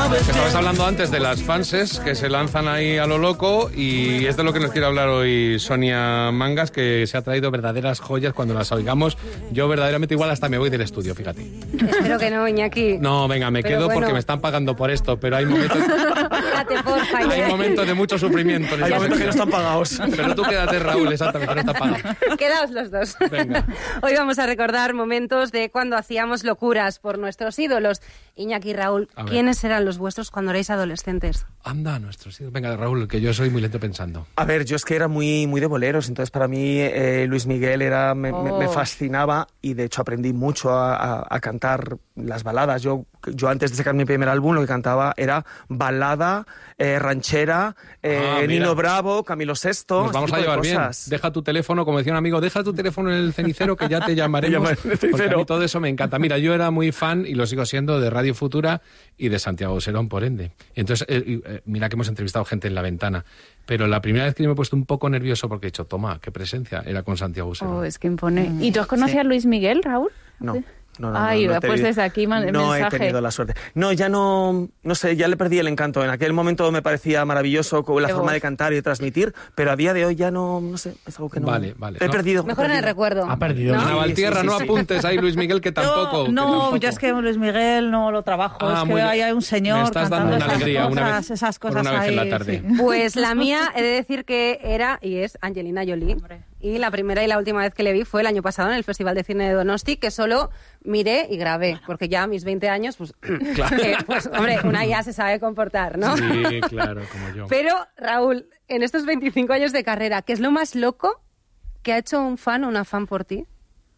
Estabas hablando antes de las fanses que se lanzan ahí a lo loco y es de lo que nos quiere hablar hoy Sonia Mangas, que se ha traído verdaderas joyas cuando las oigamos. Yo verdaderamente igual hasta me voy del estudio, fíjate. Espero que no, Iñaki. No, venga, me quedo porque me están pagando por esto, pero hay momentos... Quédate, porfa. Hay momentos de mucho sufrimiento. Hay momentos que no están pagados. Pero tú quédate, Raúl, exactamente, que no está pagado. Quedaos los dos. Venga. Hoy vamos a recordar momentos de cuando hacíamos locuras por nuestros ídolos. Iñaki y Raúl, ¿quiénes eran los vuestros cuando erais adolescentes? Anda, nuestros ídolos. Venga, Raúl, que yo soy muy lento pensando. A ver, yo es que era muy de boleros, entonces para mí Luis Miguel me fascinaba y de hecho aprendí mucho a cantar las baladas. Yo antes de sacar mi primer álbum lo que cantaba era balada, ranchera, Nino Bravo, Camilo VI. Nos vamos a llevar bien. Deja tu teléfono, como decía un amigo, deja tu teléfono en el cenicero que ya te llamaremos. Porque a mí todo eso me encanta. Mira, yo era muy fan, y lo sigo siendo, de Radio Futura y de Santiago Serón, por ende. Entonces, mira que hemos entrevistado gente en La Ventana. Pero la primera vez que yo me he puesto un poco nervioso porque he dicho, toma, qué presencia, era con Santiago Serón. Oh, es que impone. ¿Y tú has conocido a Luis Miguel, Raúl? No. ¿Sí? No, pues desde aquí el mensaje. No he tenido la suerte. No, ya no sé, ya le perdí el encanto. En aquel momento me parecía maravilloso con la forma de cantar y de transmitir, pero a día de hoy ya no sé, es algo que no... Vale. He perdido. Mejor en el recuerdo. Ha perdido. ¿No? Navaltierra, no apuntes ahí, Luis Miguel, que tampoco... No, yo es que Luis Miguel no lo trabajo. Es que ahí hay un señor me estás dando una alegría esas cosas una vez ahí, en la tarde. Sí. Pues la mía, he de decir que era y es Angelina Jolie. Hombre. Y la primera y la última vez que le vi fue el año pasado en el Festival de Cine de Donosti, que solo miré y grabé, porque ya a mis 20 años, pues, claro. Pues hombre, una ya se sabe comportar, ¿no? Sí, claro, como yo. Pero, Raúl, en estos 25 años de carrera, ¿qué es lo más loco que ha hecho un fan o una fan por ti?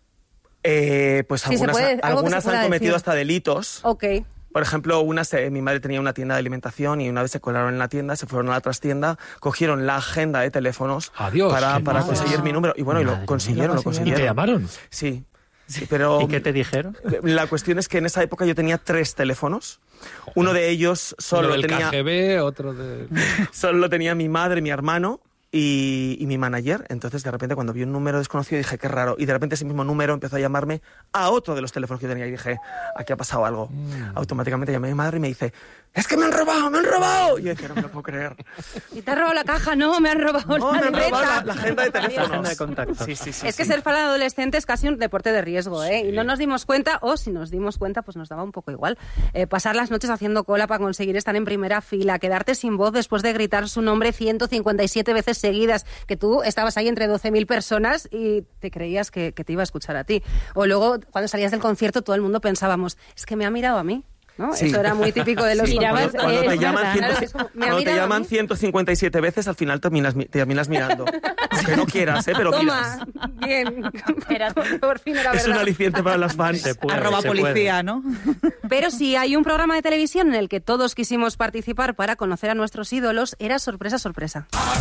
Pues sí, algunas han cometido hasta delitos. Ok. Por ejemplo, mi madre tenía una tienda de alimentación y una vez se colaron en la tienda, se fueron a la trastienda, cogieron la agenda de teléfonos para conseguir mi número. Y bueno, lo consiguieron. ¿Y te llamaron? Sí, pero... ¿Y qué te dijeron? La cuestión es que en esa época yo tenía 3 teléfonos. Uno de ellos solo del tenía... KGB, otro de... Solo tenía mi madre, mi hermano y mi manager. Entonces, de repente, cuando vi un número desconocido, dije, qué raro. Y de repente ese mismo número empezó a llamarme a otro de los teléfonos que yo tenía. Y dije, aquí ha pasado algo. Automáticamente llamé a mi madre y me dice, ¡es que me han robado! Y yo decía, no me lo puedo creer. ¿Y te has robado la caja? No, me han robado la libreta. La agenda de teléfonos. La agenda de contacto. Sí, es que ser fan adolescente es casi un deporte de riesgo, ¿eh? Sí. Y no nos dimos cuenta, o si nos dimos cuenta, pues nos daba un poco igual. Pasar las noches haciendo cola para conseguir estar en primera fila, quedarte sin voz después de gritar su nombre 157 veces seguidas, que tú estabas ahí entre 12.000 personas y te creías que te iba a escuchar a ti. O luego, cuando salías del concierto, todo el mundo pensábamos, es que me ha mirado a mí. ¿No? Sí. Eso era muy típico de los Cuando te llaman 157 veces, al final te terminas mirando. Aunque no quieras, pero Toma, miras. Bien. Por fin era verdad. Es un aliciente para las fans. @policía, ¿no? Pero si hay un programa de televisión en el que todos quisimos participar para conocer a nuestros ídolos, era Sorpresa, Sorpresa.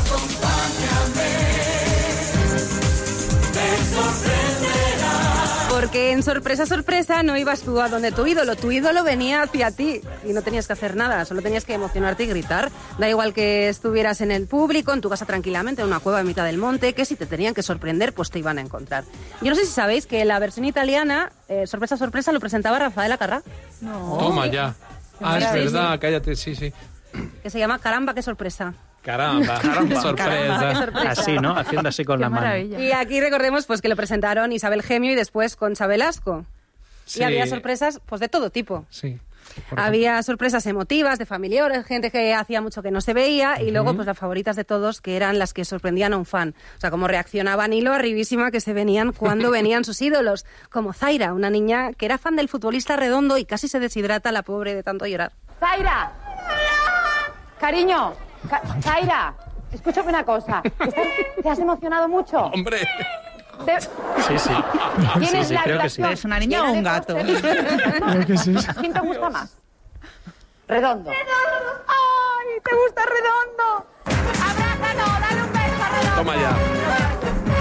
Porque en Sorpresa, Sorpresa no ibas tú a donde tu ídolo venía hacia ti y no tenías que hacer nada, solo tenías que emocionarte y gritar. Da igual que estuvieras en el público, en tu casa tranquilamente, en una cueva en mitad del monte, que si te tenían que sorprender, pues te iban a encontrar. Yo no sé si sabéis que la versión italiana, Sorpresa, Sorpresa, lo presentaba Rafael Acarrá. No. Toma ya. Es verdad, sí. Cállate, sí. Que se llama Caramba, qué sorpresa. Caramba, qué sorpresa. Qué sorpresa. Así, ¿no? Haciendo así con la mano. Y aquí recordemos pues que lo presentaron Isabel Gemio y después Concha Velasco. Sí. Y había sorpresas pues de todo tipo. Sí. Había sorpresas emotivas, de familiares, gente que hacía mucho que no se veía, y luego pues las favoritas de todos, que eran las que sorprendían a un fan. O sea, cómo reaccionaban hilo arribísima que se venían cuando venían sus ídolos. Como Zaira, una niña que era fan del futbolista Redondo y casi se deshidrata la pobre de tanto llorar. ¡Zaira! Cariño, Zaira, escúchame una cosa. ¿Te has emocionado mucho? ¡Hombre! Sí. ¿Quién es la creo que sí. ¿Es una niña o un gato? ¿Quién te gusta más? Redondo. ¡Ay, te gusta Redondo! ¡Abrázalo! ¡Dale un beso a Redondo! Toma ya.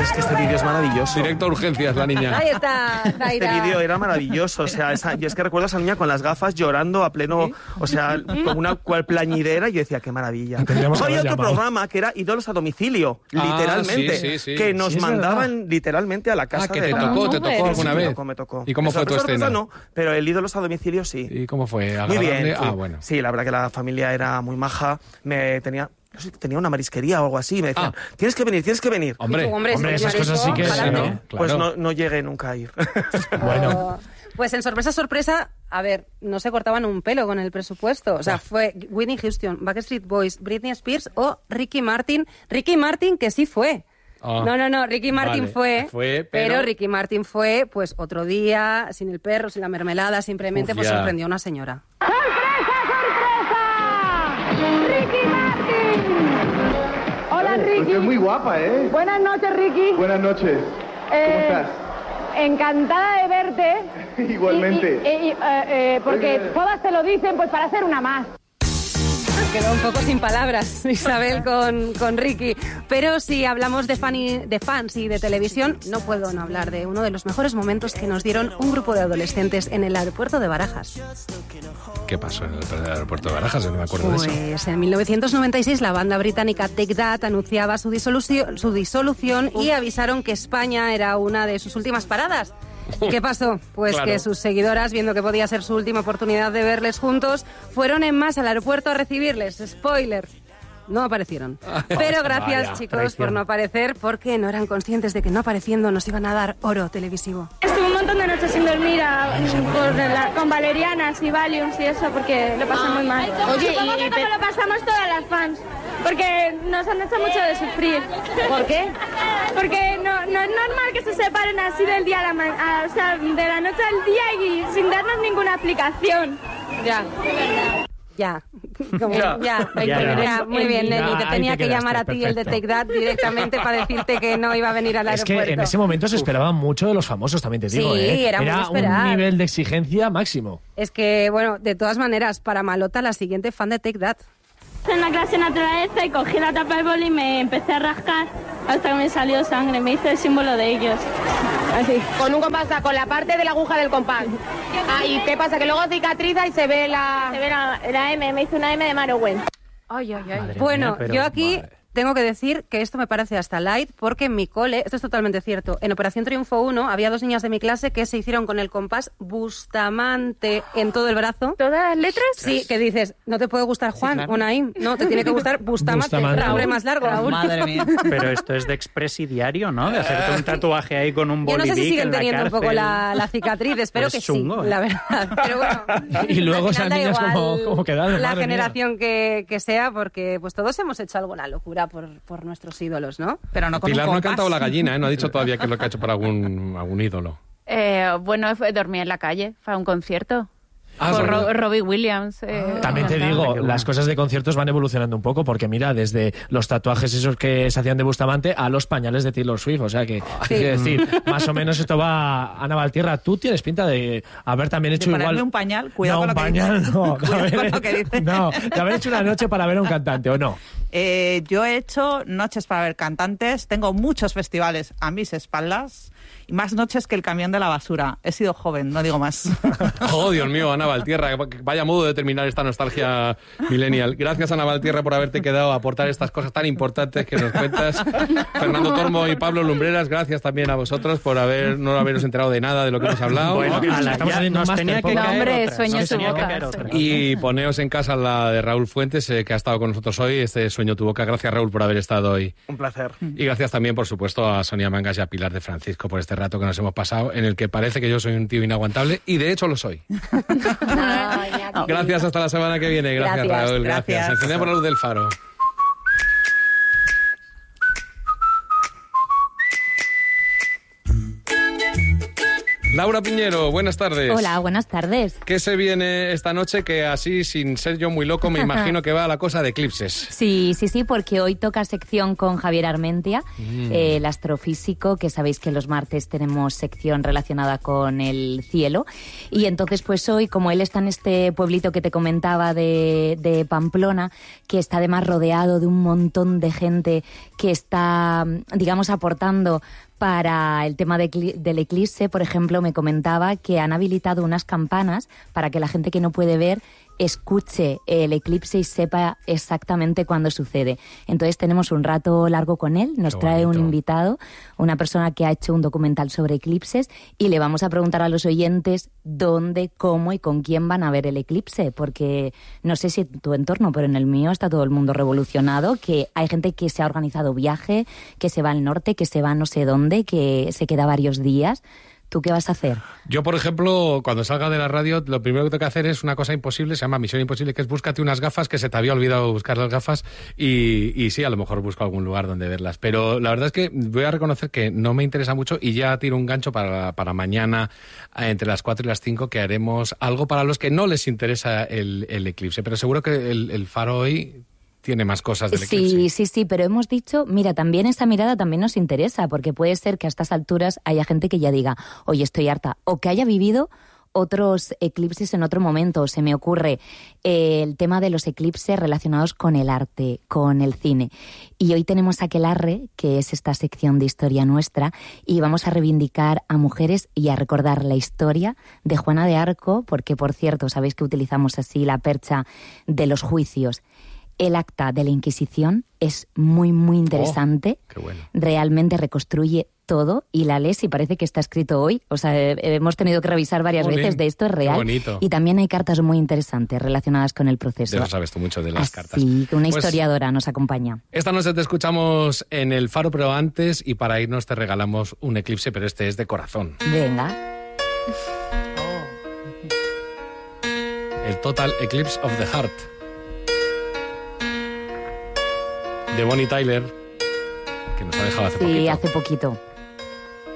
es que este vídeo es maravilloso. Directo a urgencias, la niña. Ahí está, Zaira. Este vídeo era maravilloso, o sea, yo es que recuerdo a esa niña con las gafas llorando a pleno, o sea, como una cual plañidera, y yo decía, qué maravilla. Hay otro programa que era Ídolos a domicilio, literalmente, que nos mandaban literalmente a la casa que de te tocó alguna vez. Me tocó. ¿Y cómo fue tu escena? No, pero el Ídolos a domicilio sí. ¿Y cómo fue? Muy bien. Bueno. Sí, la verdad que la familia era muy maja, tenía una marisquería o algo así, me decían, tienes que venir. Hombre, esas cosas sí que sí, ¿no? Pues no llegué nunca a ir. Bueno. Pues en sorpresa, a ver, no se cortaban un pelo con el presupuesto. O sea, fue Whitney Houston, Backstreet Boys, Britney Spears o Ricky Martin. Ricky Martin, que sí fue. No, Ricky Martin fue, pero Ricky Martin fue, pues, otro día, sin el perro, sin la mermelada, simplemente pues sorprendió a una señora. ¡Ricky Martin! Hola, Ricky. Usted es muy guapa, ¿eh? Buenas noches, Ricky. Buenas noches. ¿Cómo estás? Encantada de verte. Igualmente. Porque todas te lo dicen, pues para hacer una más. Quedó un poco sin palabras Isabel con Ricky, pero si hablamos de fans y de televisión, no puedo no hablar de uno de los mejores momentos que nos dieron un grupo de adolescentes en el aeropuerto de Barajas. ¿Qué pasó en el aeropuerto de Barajas? Yo no me acuerdo de eso. Pues en 1996 la banda británica Take That anunciaba su disolución y avisaron que España era una de sus últimas paradas. ¿Y qué pasó? Pues claro, que sus seguidoras, viendo que podía ser su última oportunidad de verles juntos, fueron en masa al aeropuerto a recibirles. Spoiler. No aparecieron. Pero gracias, chicos, por no aparecer, porque no eran conscientes de que no apareciendo nos iban a dar oro televisivo. Estuve un montón de noches sin dormir con valerianas y valiums y eso, porque lo pasé muy mal. Oye, supongo que como lo pasamos todas las fans, porque nos han hecho mucho de sufrir. ¿Por qué? Porque no es normal que se separen así del día a la mañana, o sea, de la noche al día y sin darnos ninguna explicación. Ya, muy bien, Nelly. Te tenía que llamar a ti el de Take That directamente para decirte que no iba a venir al aeropuerto. Es que en ese momento se esperaba mucho de los famosos, también te digo. Sí, era un nivel de exigencia máximo. Es que, bueno, de todas maneras, para Malota, la siguiente fan de Take That. En la clase de naturaleza y cogí la tapa del boli y me empecé a rascar hasta que me salió sangre. Me hice el símbolo de ellos. Así. Con un compás, con la parte de la aguja del compás. ¿Y qué pasa? Que luego cicatriza y se ve la... Se ve la M, me hice una M de Marowen. Ay. Bueno, mía, yo aquí... Tengo que decir que esto me parece hasta light, porque en mi cole, esto es totalmente cierto, en Operación Triunfo 1 había 2 niñas de mi clase que se hicieron con el compás Bustamante en todo el brazo. ¿Todas las letras? Sí, que dices, no te puede gustar Juan, sí, claro, o Naim, no, te tiene que gustar Bustamante, el nombre más largo. Raúl. Madre mía. Pero esto es de expresidiario, ¿no? De hacerte un tatuaje ahí con un bolivic. Yo no sé si siguen teniendo un poco la cicatriz, espero que chungo, sí, la verdad. Pero bueno, y luego esas niñas como quedaron. La generación que sea, porque pues todos hemos hecho alguna locura por nuestros ídolos, ¿no? Pero no con Pilar un no ha cantado la gallina, ¿eh? No ha dicho todavía qué es lo que ha hecho para algún ídolo. Bueno, dormí en la calle, fue a un concierto. Por Robbie Williams. También te digo, las cosas de conciertos van evolucionando un poco, porque mira, desde los tatuajes esos que se hacían de Bustamante a los pañales de Taylor Swift, o sea que, hay que decir, más o menos esto va a Ana Valtierra. Tú tienes pinta de haber también hecho de igual... un pañal, cuidado con lo que dices. No, de haber hecho una noche para ver a un cantante, ¿o no? Yo he hecho noches para ver cantantes, tengo muchos festivales a mis espaldas y más noches que el camión de la basura. He sido joven, no digo más. Oh, Dios mío, Ana Valtierra, vaya modo de terminar esta nostalgia millennial. Gracias, Ana Valtierra, por haberte quedado a aportar estas cosas tan importantes que nos cuentas. Fernando Tormo y Pablo Lumbreras, gracias también a vosotros por no haberos enterado de nada de lo que hemos hablado. Bueno, estamos haciendo nos tenía que caer sueño tu boca. Y poneos en casa la de Raúl Fuentes, que ha estado con nosotros hoy, este Sueño tu boca. Gracias, Raúl, por haber estado hoy. Un placer. Y gracias también, por supuesto, a Sonia Mangas y a Pilar de Francisco por este rato que nos hemos pasado, en el que parece que yo soy un tío inaguantable, y de hecho lo soy. Gracias, hasta la semana que viene. Gracias, Raúl. Gracias. Encendemos la luz del faro. Laura Piñero, buenas tardes. Hola, buenas tardes. ¿Qué se viene esta noche? Que así, sin ser yo muy loco, me imagino que va a la cosa de eclipses. Sí, porque hoy toca sección con Javier Armentia, el astrofísico, que sabéis que los martes tenemos sección relacionada con el cielo. Y entonces, pues hoy, como él está en este pueblito que te comentaba de Pamplona, que está además rodeado de un montón de gente que está, digamos, aportando Para el tema del eclipse, por ejemplo, me comentaba que han habilitado unas campanas para que la gente que no puede ver escuche el eclipse y sepa exactamente cuándo sucede. Entonces tenemos un rato largo con él, nos trae un invitado, una persona que ha hecho un documental sobre eclipses, y le vamos a preguntar a los oyentes dónde, cómo y con quién van a ver el eclipse, porque no sé si en tu entorno, pero en el mío está todo el mundo revolucionado, que hay gente que se ha organizado viaje, que se va al norte, que se va no sé dónde, que se queda varios días. ¿Tú qué vas a hacer? Yo, por ejemplo, cuando salga de la radio, lo primero que tengo que hacer es una cosa imposible, se llama Misión Imposible, que es búscate unas gafas, que se te había olvidado buscar las gafas, y sí, a lo mejor busco algún lugar donde verlas. Pero la verdad es que voy a reconocer que no me interesa mucho, y ya tiro un gancho para mañana, entre las 4 y las 5, que haremos algo para los que no les interesa el eclipse. Pero seguro que el Faro hoy tiene más cosas del eclipse. Sí, pero hemos dicho, mira, también esa mirada también nos interesa, porque puede ser que a estas alturas haya gente que ya diga, oye, estoy harta, o que haya vivido otros eclipses en otro momento. Se me ocurre el tema de los eclipses relacionados con el arte, con el cine. Y hoy tenemos Aquelarre, que es esta sección de historia nuestra, y vamos a reivindicar a mujeres y a recordar la historia de Juana de Arco, porque, por cierto, sabéis que utilizamos así la percha de los juicios. El acta de la Inquisición es muy, muy interesante. Qué bueno. Realmente reconstruye todo y la lees y parece que está escrito hoy. O sea, hemos tenido que revisar varias veces de esto, es real. Qué bonito. Y también hay cartas muy interesantes relacionadas con el proceso. De eso sabes tú mucho, de las cartas. Sí, una historiadora nos acompaña. Esta noche te escuchamos en El Faro, pero antes, y para irnos te regalamos un eclipse, pero este es de corazón. Venga. El Total Eclipse of the Heart, de Bonnie Tyler, que nos ha dejado hace poquito. Sí, hace poquito.